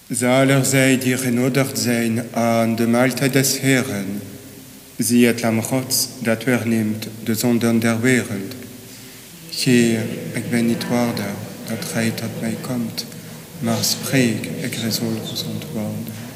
Zalig zij die genodigd zijn aan de maaltijd des Heren. Zie het lam Gods dat wegneemt de zonden der wereld. Heer, ik ben niet waardig dat gij tot mij komt, maar spreek, ik zal gezond worden.